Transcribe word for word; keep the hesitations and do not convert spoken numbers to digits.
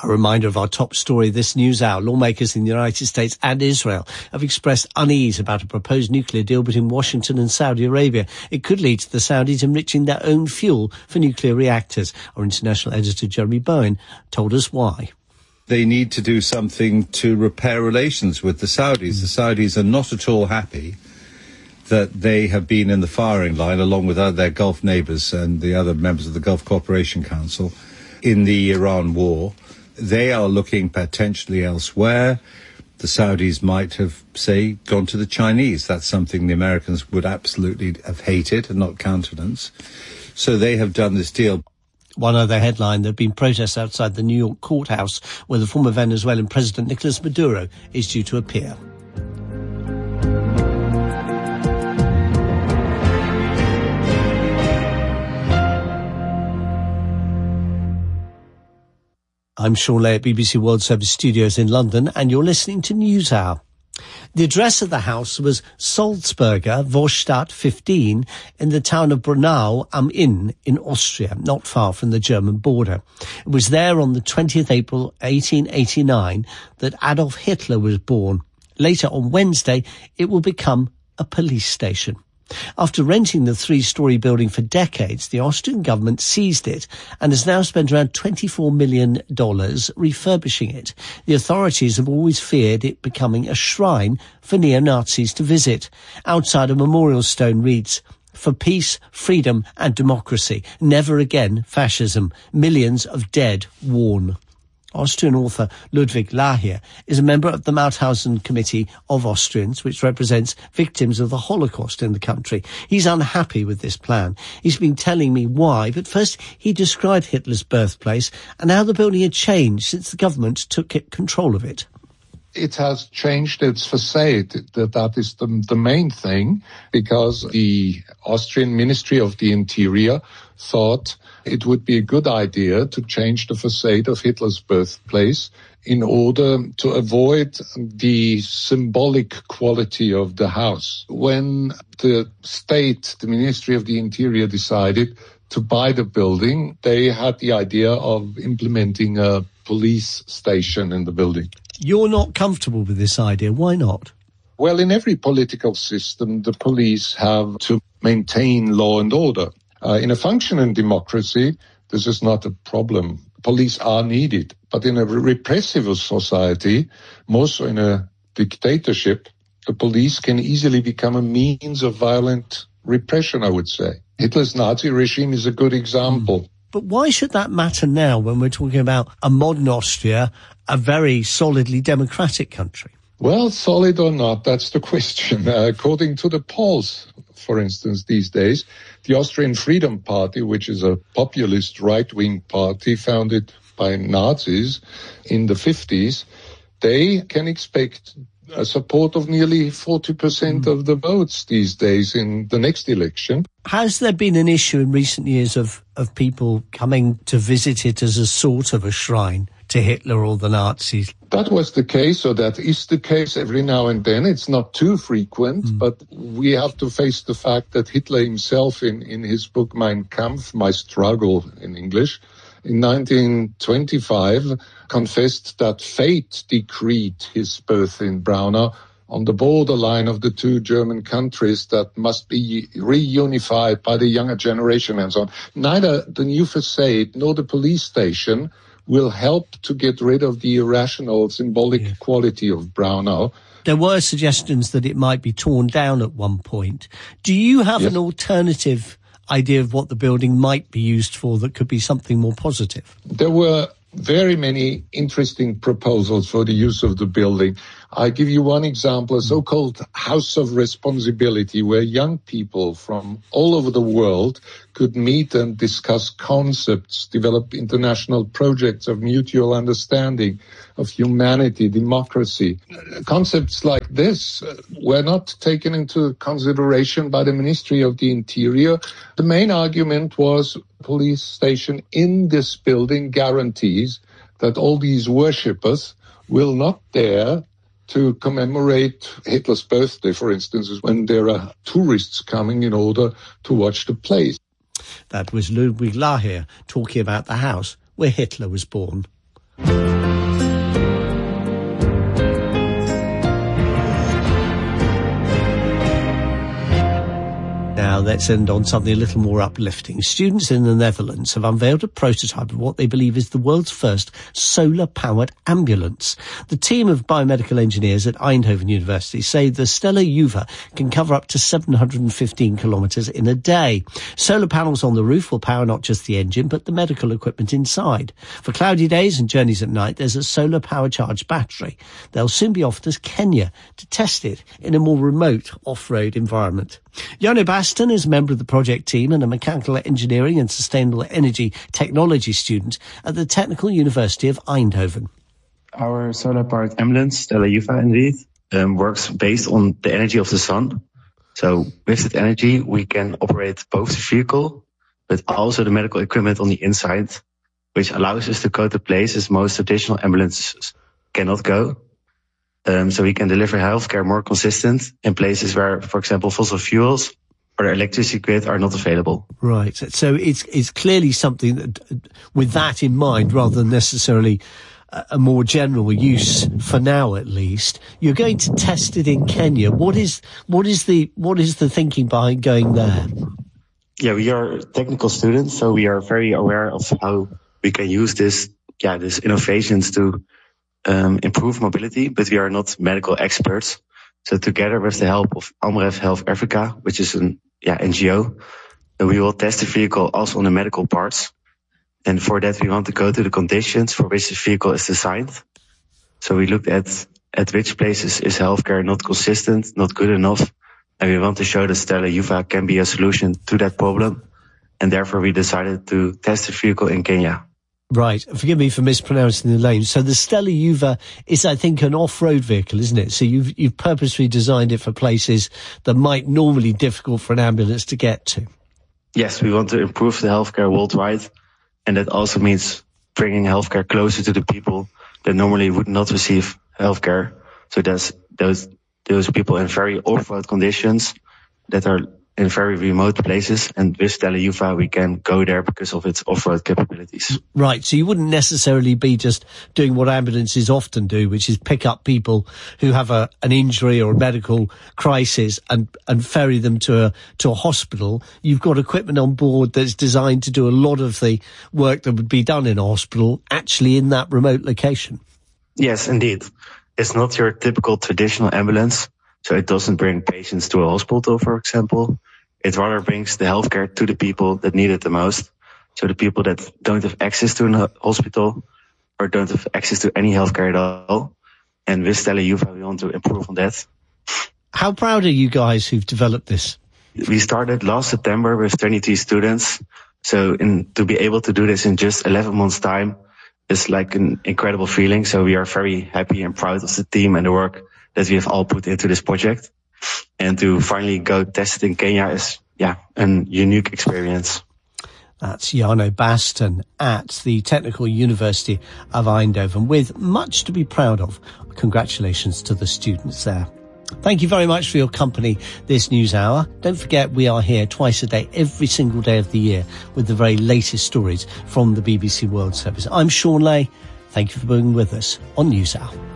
A reminder of our top story this news hour. Lawmakers in the United States and Israel have expressed unease about a proposed nuclear deal between Washington and Saudi Arabia. It could lead to the Saudis enriching their own fuel for nuclear reactors. Our international editor, Jeremy Bowen, told us why. They need to do something to repair relations with the Saudis. The Saudis are not at all happy that they have been in the firing line, along with their Gulf neighbours and the other members of the Gulf Cooperation Council, in the Iran war. They are looking potentially elsewhere. The Saudis might have, say, gone to the Chinese. That's something the Americans would absolutely have hated and not countenance. So they have done this deal. One other headline, there have been protests outside the New York courthouse where the former Venezuelan President Nicolas Maduro is due to appear. I'm Sean Lay at B B C World Service Studios in London, and you're listening to NewsHour. The address of the house was Salzburger Vorstadt fifteen in the town of Braunau am Inn in Austria, not far from the German border. It was there on the twentieth of April eighteen eighty-nine that Adolf Hitler was born. Later on Wednesday, it will become a police station. After renting the three-storey building for decades, the Austrian government seized it and has now spent around twenty-four million dollars refurbishing it. The authorities have always feared it becoming a shrine for neo-Nazis to visit. Outside, a memorial stone reads, "For peace, freedom and democracy. Never again fascism. Millions of dead warn." Austrian author Ludwig Lahier is a member of the Mauthausen Committee of Austrians, which represents victims of the Holocaust in the country. He's unhappy with this plan. He's been telling me why, but first he described Hitler's birthplace and how the building had changed since the government took control of it. It has changed its facade. That, that is the, the main thing, because the Austrian Ministry of the Interior thought it would be a good idea to change the facade of Hitler's birthplace in order to avoid the symbolic quality of the house. When the state, the Ministry of the Interior, decided to buy the building, they had the idea of implementing a police station in the building. You're not comfortable with this idea. Why not? Well, in every political system, the police have to maintain law and order. Uh, in a functioning democracy, this is not a problem. Police are needed. But in a repressive society, more so in a dictatorship, the police can easily become a means of violent repression, I would say. Hitler's Nazi regime is a good example. But why should that matter now when we're talking about a modern Austria, a very solidly democratic country? Well, solid or not, that's the question. Uh, according to the polls, for instance, these days, the Austrian Freedom Party, which is a populist right-wing party founded by Nazis in the fifties, they can expect a support of nearly forty percent mm. of the votes these days in the next election. Has there been an issue in recent years of, of people coming to visit it as a sort of a shrine to Hitler or the Nazis? That was the case, or that is the case every now and then. It's not too frequent, mm. but we have to face the fact that Hitler himself, in, in his book Mein Kampf, My Struggle in English, in nineteen twenty-five, confessed that fate decreed his birth in Braunau on the borderline of the two German countries that must be reunified by the younger generation and so on. Neither the new facade nor the police station will help to get rid of the irrational symbolic yeah. quality of Braunau. There were suggestions that it might be torn down at one point. Do you have yes. an alternative idea of what the building might be used for that could be something more positive? There were very many interesting proposals for the use of the building. I give you one example, a so-called House of Responsibility, where young people from all over the world could meet and discuss concepts, develop international projects of mutual understanding, of humanity, democracy. Concepts like this were not taken into consideration by the Ministry of the Interior. The main argument was police station in this building guarantees that all these worshippers will not dare to commemorate Hitler's birthday, for instance, when there are tourists coming in order to watch the plays. That was Ludwig Lahier talking about the house where Hitler was born. let's end on something a little more uplifting. Students in the Netherlands have unveiled a prototype of what they believe is the world's first solar-powered ambulance. The team of biomedical engineers at Eindhoven University say the Stella Juva can cover up to seven hundred fifteen kilometres in a day. Solar panels on the roof will power not just the engine, but the medical equipment inside. For cloudy days and journeys at night, there's a solar-power charged battery. They'll soon be offered as Kenya to test it in a more remote off-road environment. Jarno Basten is a member of the project team and a mechanical engineering and sustainable energy technology student at the Technical University of Eindhoven. Our solar-powered ambulance, Stella Juva indeed, um, works based on the energy of the sun. So with that energy, we can operate both the vehicle, but also the medical equipment on the inside, which allows us to go to places most traditional ambulances cannot go. Um, so we can deliver healthcare more consistent in places where, for example, fossil fuels or the electricity grid are not available. Right. So it's it's clearly something that, with that in mind, rather than necessarily a, a more general use for now, at least, you're going to test it in Kenya. What is what is the what is the thinking behind going there? Yeah, we are technical students, so we are very aware of how we can use this, yeah, these innovations to Um, improve mobility, but we are not medical experts. So together with the help of Amref Health Africa, which is an yeah, N G O, we will test the vehicle also on the medical parts. And for that, we want to go to the conditions for which the vehicle is designed. So we looked at, at which places is healthcare not consistent, not good enough. And we want to show that Stella Juva can be a solution to that problem. And therefore, we decided to test the vehicle in Kenya. Right. Forgive me for mispronouncing the name. So the Stella Juva is, I think, an off-road vehicle, isn't it? So you've you've purposely designed it for places that might normally be difficult for an ambulance to get to. Yes, we want to improve the healthcare worldwide. And that also means bringing healthcare closer to the people that normally would not receive healthcare. So that's those those people in very off-road conditions that are in very remote places, and with Stella Juva we can go there because of its off-road capabilities. Right, so you wouldn't necessarily be just doing what ambulances often do, which is pick up people who have a, an injury or a medical crisis and, and ferry them to a, to a hospital. You've got equipment on board that's designed to do a lot of the work that would be done in a hospital actually in that remote location. Yes, indeed. It's not your typical traditional ambulance. So it doesn't bring patients to a hospital, for example. It rather brings the healthcare to the people that need it the most. So the people that don't have access to a hospital or don't have access to any healthcare at all. And with Stella Juva, we want to improve on that. How proud are you guys who've developed this? We started last September with twenty-three students. So in, to be able to do this in just eleven months' time is like an incredible feeling. So we are very happy and proud of the team and the work that we have all put into this project. And to finally go test it in Kenya is, yeah, an unique experience. That's Jarno Basten at the Technical University of Eindhoven, with much to be proud of. Congratulations to the students there. Thank you very much for your company this news hour. Don't forget, we are here twice a day, every single day of the year, with the very latest stories from the B B C World Service. I'm Sean Lay. Thank you for being with us on NewsHour.